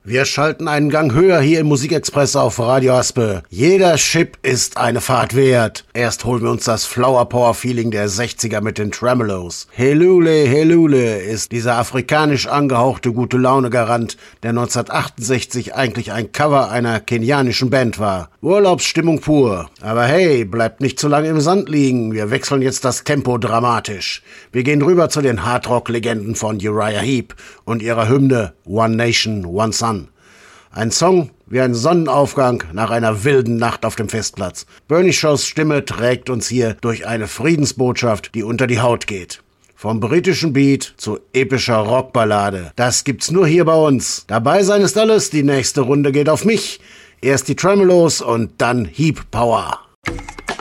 Wir schalten einen Gang höher hier im Musikexpress auf Radio Aspe. Jeder Chip ist eine Fahrt wert. Erst holen wir uns das Flower Power Feeling der 60er mit den Tremolos. Helule, Helule ist dieser afrikanisch angehauchte Gute-Laune-Garant, der 1968 eigentlich ein Cover einer kenianischen Band war. Urlaubsstimmung pur. Aber hey, bleibt nicht zu lange im Sand liegen. Wir wechseln jetzt das Tempo dramatisch. Wir gehen rüber zu den Hardrock-Legenden von Uriah Heep und ihrer Hymne One Nation, One Sun. Ein Song wie ein Sonnenaufgang nach einer wilden Nacht auf dem Festplatz. Bernie Shaws Stimme trägt uns hier durch eine Friedensbotschaft, die unter die Haut geht. Vom britischen Beat zu epischer Rockballade. Das gibt's nur hier bei uns. Dabei sein ist alles. Die nächste Runde geht auf mich. Erst die Tremolos und dann Heep Power.